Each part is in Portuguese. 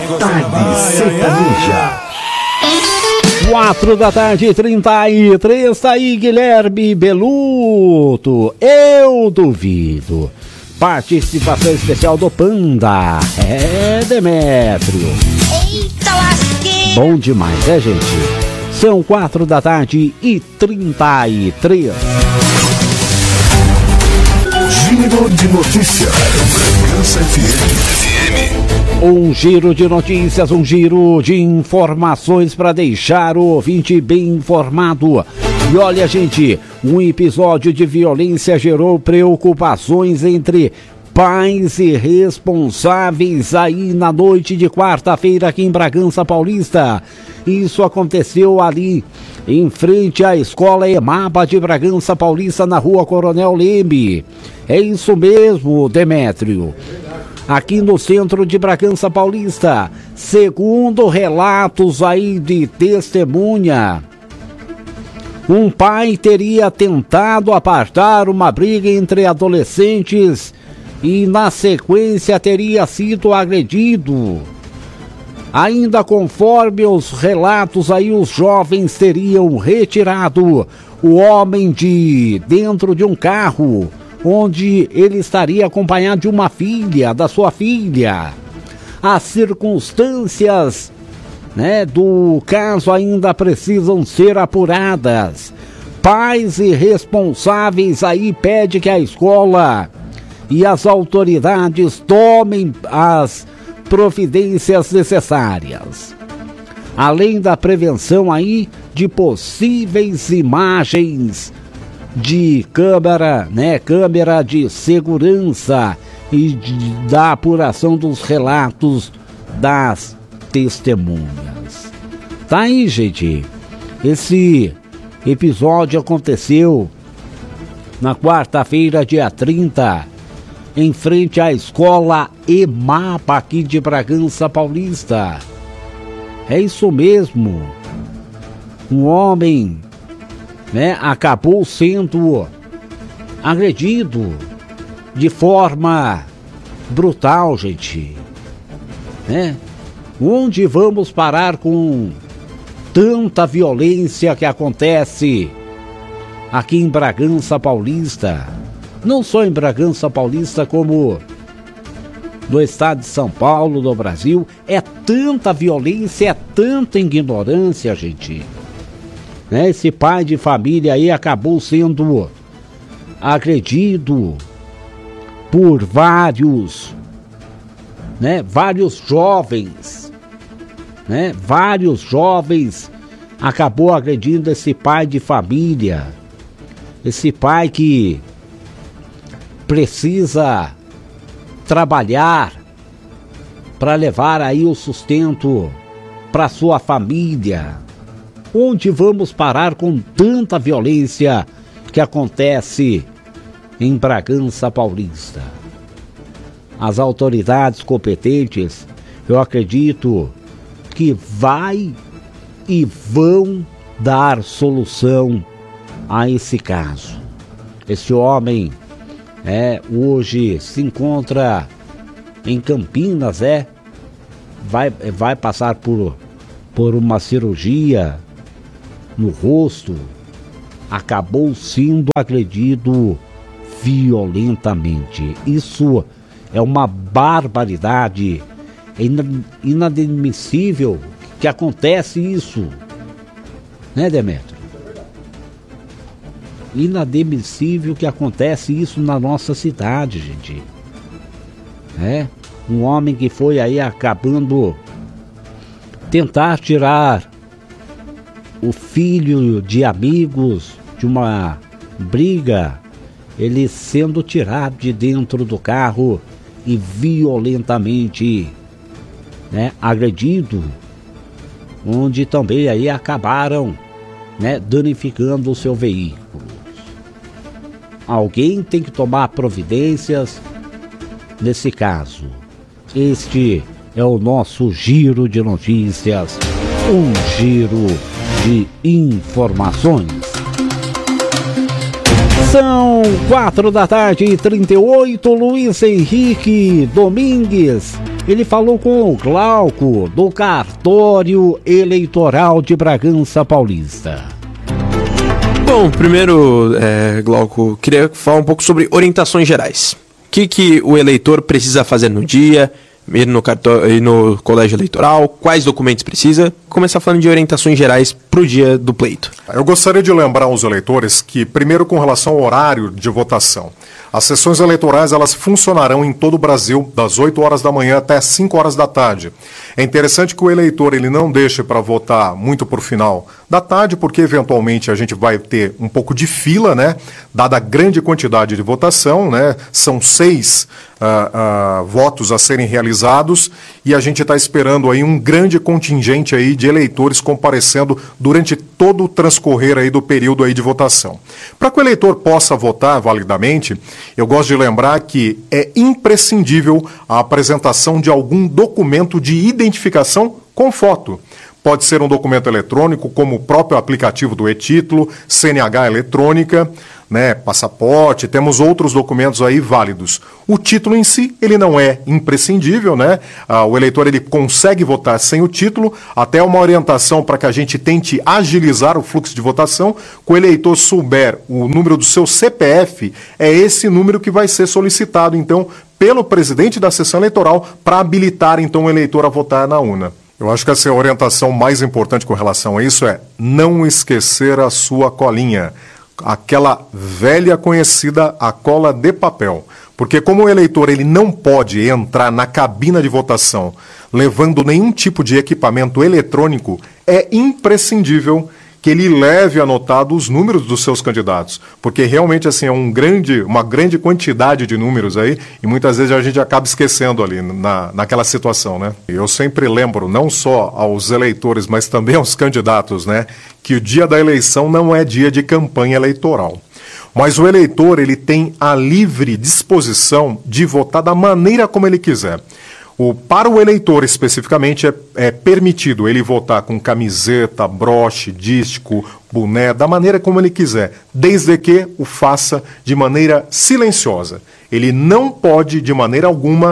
Tarde Sertaneja. 4h33, tá aí Guilherme Beluto, eu duvido. Participação especial do Panda, Demétrio. Eita lasqueira! Bom demais, gente? São 4h33. Giro de notícias. Bragança FM. Um giro de notícias, um giro de informações para deixar o ouvinte bem informado. E olha, gente, um episódio de violência gerou preocupações entre pais e responsáveis aí na noite de quarta-feira aqui em Bragança Paulista. Isso aconteceu ali em frente à escola EMAPA de Bragança Paulista, na rua Coronel Leme. É isso mesmo, Demétrio. Aqui no centro de Bragança Paulista, segundo relatos aí de testemunha, um pai teria tentado apartar uma briga entre adolescentes e na sequência teria sido agredido. Ainda conforme os relatos aí, os jovens teriam retirado o homem de dentro de um carro, onde ele estaria acompanhado de uma filha, da sua filha. As circunstâncias, do caso ainda precisam ser apuradas. Pais e responsáveis aí pedem que a escola e as autoridades tomem as providências necessárias. Além da prevenção aí de possíveis imagens de câmera de segurança e da apuração dos relatos das testemunhas. Tá aí, gente. Esse episódio aconteceu na quarta-feira, dia 30, em frente à escola EMAPA aqui de Bragança Paulista. É isso mesmo. Um homem acabou sendo agredido de forma brutal, gente. Onde vamos parar com tanta violência que acontece aqui em Bragança Paulista? Não só em Bragança Paulista, como no estado de São Paulo, no Brasil. É tanta violência, é tanta ignorância, gente. Esse pai de família aí acabou sendo agredido por vários jovens, vários jovens acabou agredindo esse pai de família, esse pai que precisa trabalhar para levar aí o sustento para sua família. Onde vamos parar com tanta violência que acontece em Bragança Paulista? As autoridades competentes, eu acredito que vão dar solução a esse caso. Esse homem hoje se encontra em Campinas, vai passar por uma cirurgia no rosto, acabou sendo agredido violentamente. Isso é uma barbaridade, é inadmissível que acontece isso, Demétrio? Inadmissível que acontece isso na nossa cidade, gente. Um homem que foi aí acabando tentar tirar o filho de amigos de uma briga, ele sendo tirado de dentro do carro e violentamente agredido, onde também aí acabaram danificando o seu veículo. Alguém tem que tomar providências nesse caso. Este é o nosso giro de notícias, um giro de informações. São 4h38, Luiz Henrique Domingues Ele falou com o Glauco, do Cartório Eleitoral de Bragança Paulista. Bom, primeiro, Glauco, queria falar um pouco sobre orientações gerais. O que o eleitor precisa fazer no dia, ir no colégio eleitoral, quais documentos precisa? Começar falando de orientações gerais para o dia do pleito. Eu gostaria de lembrar aos eleitores que, primeiro, com relação ao horário de votação, as sessões eleitorais elas funcionarão em todo o Brasil das 8 horas da manhã até 5 horas da tarde. É interessante que o eleitor ele não deixe para votar muito por final da tarde, porque eventualmente a gente vai ter um pouco de fila, né? Dada a grande quantidade de votação, né? São 6 votos a serem realizados e a gente está esperando aí um grande contingente aí de eleitores comparecendo durante todo o transcorrer aí do período aí de votação. Para que o eleitor possa votar validamente, eu gosto de lembrar que é imprescindível a apresentação de algum documento de identificação com foto. Pode ser um documento eletrônico, como o próprio aplicativo do e-título, CNH eletrônica, né, passaporte, temos outros documentos aí válidos. O título em si, ele não é imprescindível, né? O eleitor ele consegue votar sem o título, até uma orientação para que a gente tente agilizar o fluxo de votação. Que o eleitor souber o número do seu CPF, é esse número que vai ser solicitado, então, pelo presidente da sessão eleitoral para habilitar, então, o eleitor a votar na urna. Eu acho que essa orientação mais importante com relação a isso é não esquecer a sua colinha. Aquela velha conhecida, a cola de papel. Porque como o eleitor ele não pode entrar na cabina de votação levando nenhum tipo de equipamento eletrônico, é imprescindível que ele leve anotado os números dos seus candidatos, porque realmente assim é uma grande quantidade de números aí, e muitas vezes a gente acaba esquecendo ali naquela situação, né? Eu sempre lembro, não só aos eleitores, mas também aos candidatos, né, que o dia da eleição não é dia de campanha eleitoral. Mas o eleitor, ele tem a livre disposição de votar da maneira como ele quiser. Para o eleitor, especificamente, é permitido ele votar com camiseta, broche, dístico, boné, da maneira como ele quiser, desde que o faça de maneira silenciosa. Ele não pode, de maneira alguma,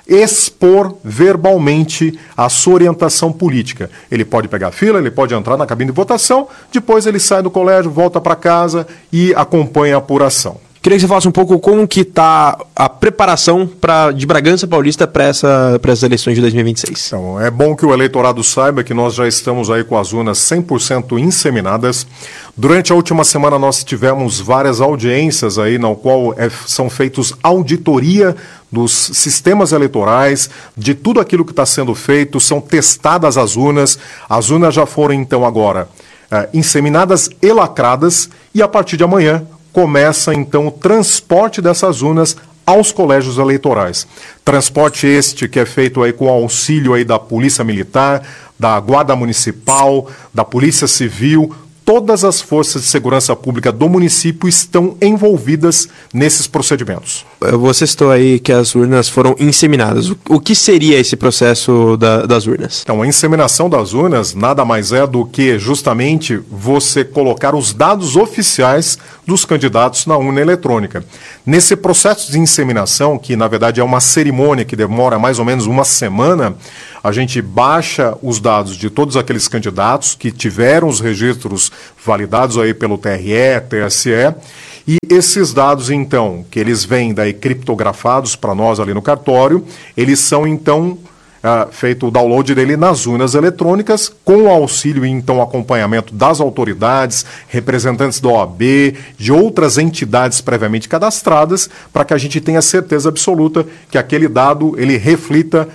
expor verbalmente a sua orientação política. Ele pode pegar fila, ele pode entrar na cabine de votação, depois ele sai do colégio, volta para casa e acompanha a apuração. Queria que você falasse um pouco como que está a preparação de Bragança Paulista para essas eleições de 2026. Então, é bom que o eleitorado saiba que nós já estamos aí com as urnas 100% inseminadas. Durante a última semana nós tivemos várias audiências aí, na qual são feitos auditoria dos sistemas eleitorais, de tudo aquilo que está sendo feito, são testadas as urnas já foram então agora inseminadas e lacradas, e a partir de amanhã começa então o transporte dessas urnas aos colégios eleitorais. Transporte este que é feito aí com auxílio aí da Polícia Militar, da Guarda Municipal, da Polícia Civil. Todas as forças de segurança pública do município estão envolvidas nesses procedimentos. Você citou aí que as urnas foram inseminadas. O que seria esse processo das urnas? Então, a inseminação das urnas nada mais é do que justamente você colocar os dados oficiais dos candidatos na urna eletrônica. Nesse processo de inseminação, que na verdade é uma cerimônia que demora mais ou menos uma semana, a gente baixa os dados de todos aqueles candidatos que tiveram os registros validados aí pelo TRE, TSE, e esses dados, então, que eles vêm daí criptografados para nós ali no cartório, eles são, então, feito o download dele nas urnas eletrônicas, com o auxílio e, então, acompanhamento das autoridades, representantes da OAB, de outras entidades previamente cadastradas, para que a gente tenha certeza absoluta que aquele dado, ele reflita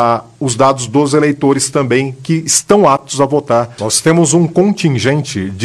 os dados dos eleitores também que estão aptos a votar. Nós temos um contingente de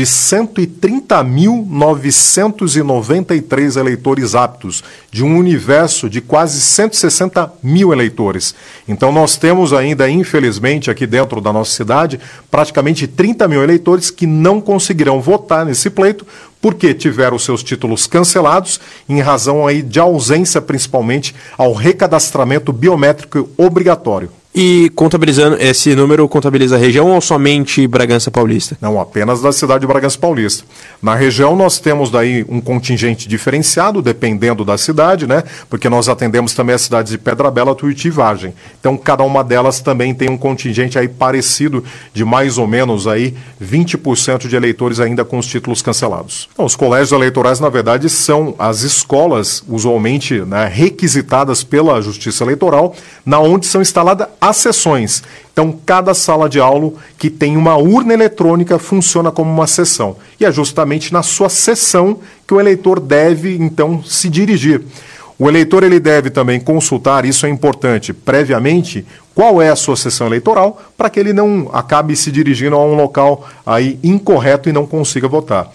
130.993 eleitores aptos, de um universo de quase 160 mil eleitores. Então nós temos ainda, infelizmente, aqui dentro da nossa cidade, praticamente 30 mil eleitores que não conseguirão votar nesse pleito, porque tiveram seus títulos cancelados em razão aí de ausência, principalmente, ao recadastramento biométrico obrigatório. E contabilizando, esse número contabiliza a região ou somente Bragança Paulista? Não, apenas da cidade de Bragança Paulista. Na região nós temos daí um contingente diferenciado, dependendo da cidade, né? Porque nós atendemos também as cidades de Pedra Bela, Tuiuti e Vargem. Então cada uma delas também tem um contingente aí parecido de mais ou menos aí 20% de eleitores ainda com os títulos cancelados. Então, os colégios eleitorais, na verdade, são as escolas usualmente, né, requisitadas pela Justiça Eleitoral, na onde são instaladas as sessões. Então, cada sala de aula que tem uma urna eletrônica funciona como uma sessão. E é justamente na sua sessão que o eleitor deve, então, se dirigir. O eleitor ele deve também consultar, isso é importante, previamente, qual é a sua sessão eleitoral, para que ele não acabe se dirigindo a um local aí incorreto e não consiga votar.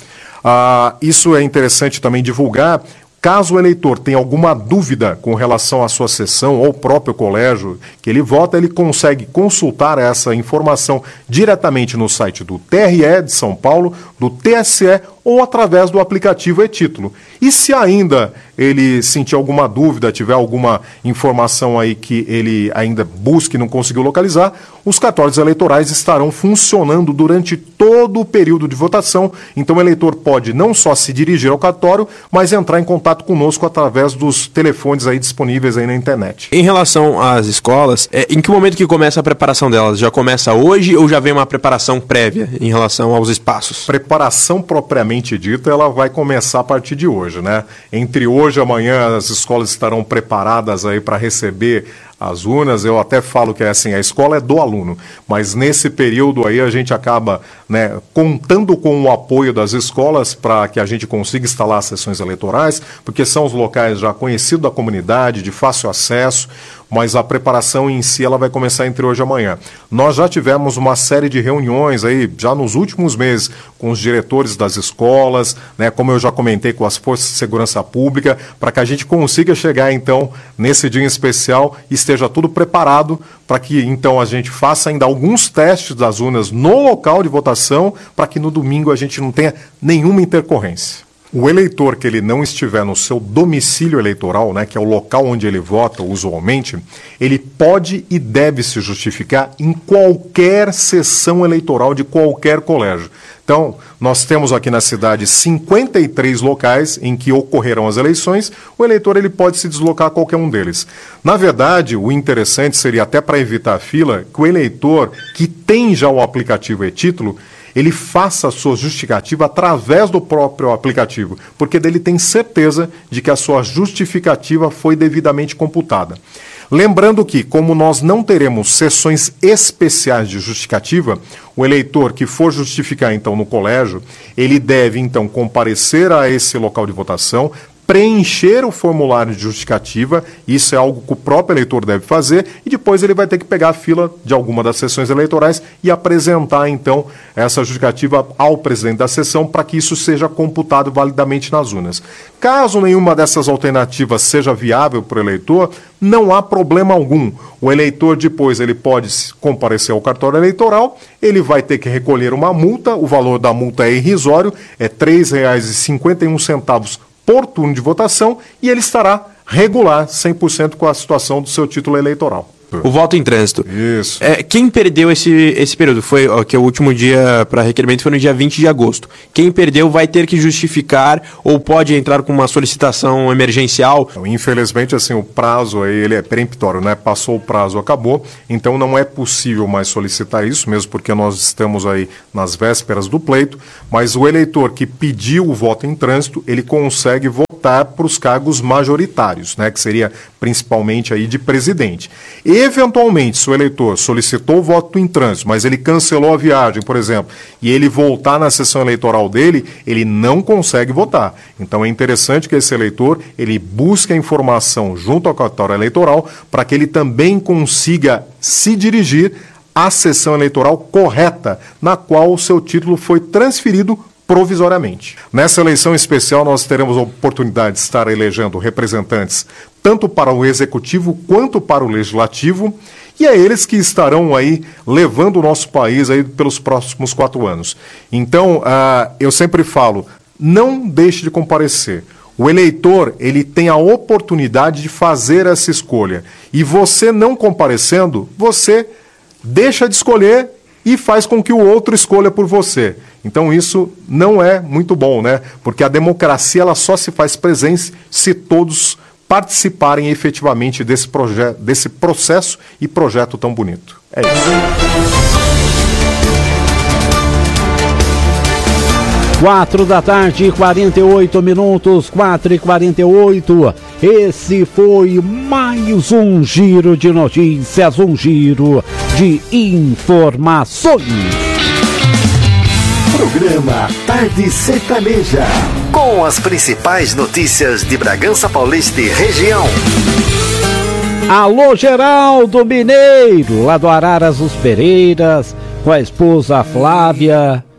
Isso é interessante também divulgar. Caso o eleitor tenha alguma dúvida com relação à sua sessão ou ao próprio colégio que ele vota, ele consegue consultar essa informação diretamente no site do TRE de São Paulo, do TSE ou através do aplicativo e-Título. E se ainda ele sentir alguma dúvida, tiver alguma informação aí que ele ainda busque e não conseguiu localizar, os cartórios eleitorais estarão funcionando durante todo o período de votação. Então o eleitor pode não só se dirigir ao cartório, mas entrar em contato conosco através dos telefones aí disponíveis aí na internet. Em relação às escolas, em que momento que começa a preparação delas? Já começa hoje ou já vem uma preparação prévia em relação aos espaços? Preparação propriamente dita, ela vai começar a partir de hoje, né? Entre hoje e amanhã as escolas estarão preparadas aí para receber as urnas. Eu até falo que assim, a escola é do aluno, mas nesse período aí a gente acaba, né, contando com o apoio das escolas para que a gente consiga instalar as sessões eleitorais, porque são os locais já conhecidos da comunidade, de fácil acesso, mas a preparação em si ela vai começar entre hoje e amanhã. Nós já tivemos uma série de reuniões aí, já nos últimos meses, com os diretores das escolas, né, como eu já comentei, com as forças de segurança pública, para que a gente consiga chegar então nesse dia em especial e esteja tudo preparado para que então a gente faça ainda alguns testes das urnas no local de votação, para que no domingo a gente não tenha nenhuma intercorrência. O eleitor que ele não estiver no seu domicílio eleitoral, né, que é o local onde ele vota usualmente, ele pode e deve se justificar em qualquer sessão eleitoral de qualquer colégio. Então, nós temos aqui na cidade 53 locais em que ocorrerão as eleições. O eleitor ele pode se deslocar a qualquer um deles. Na verdade, o interessante seria, até para evitar a fila, que o eleitor que tem já o aplicativo e-Título, ele faça a sua justificativa através do próprio aplicativo, porque dele tem certeza de que a sua justificativa foi devidamente computada. Lembrando que, como nós não teremos sessões especiais de justificativa, o eleitor que for justificar, então, no colégio, ele deve, então, comparecer a esse local de votação, preencher o formulário de justificativa, isso é algo que o próprio eleitor deve fazer, e depois ele vai ter que pegar a fila de alguma das sessões eleitorais e apresentar, então, essa justificativa ao presidente da sessão para que isso seja computado validamente nas urnas. Caso nenhuma dessas alternativas seja viável para o eleitor, não há problema algum. O eleitor depois ele pode comparecer ao cartório eleitoral, ele vai ter que recolher uma multa, o valor da multa é irrisório, é R$ 3,51 por turno de votação, e ele estará regular 100% com a situação do seu título eleitoral. O voto em trânsito. Isso. Quem perdeu esse período? Foi que o último dia para requerimento foi no dia 20 de agosto. Quem perdeu vai ter que justificar ou pode entrar com uma solicitação emergencial? Infelizmente, assim, o prazo aí, ele é peremptório, né? Passou o prazo, acabou. Então não é possível mais solicitar isso, mesmo porque nós estamos aí nas vésperas do pleito. Mas o eleitor que pediu o voto em trânsito, ele consegue votar para os cargos majoritários, né? Que seria principalmente aí de presidente. Eventualmente, se o eleitor solicitou o voto em trânsito, mas ele cancelou a viagem, por exemplo, e ele voltar na sessão eleitoral dele, ele não consegue votar. Então é interessante que esse eleitor, ele busque a informação junto ao cartório eleitoral para que ele também consiga se dirigir à sessão eleitoral correta, na qual o seu título foi transferido provisoriamente. Nessa eleição especial, nós teremos a oportunidade de estar elegendo representantes tanto para o Executivo quanto para o Legislativo, e é eles que estarão aí levando o nosso país aí pelos próximos 4 anos. Então, eu sempre falo, não deixe de comparecer. O eleitor, ele tem a oportunidade de fazer essa escolha. E você não comparecendo, você deixa de escolher e faz com que o outro escolha por você. Então isso não é muito bom, né? Porque a democracia ela só se faz presente se todos participarem efetivamente desse processo e projeto tão bonito. É isso. 4h, 48 minutos, 4h48. Esse foi mais um giro de notícias, um giro de informações. Programa Tarde Sertaneja. Com as principais notícias de Bragança Paulista e região. Alô, Geraldo Mineiro, lá do Araras dos Pereiras, com a esposa Flávia.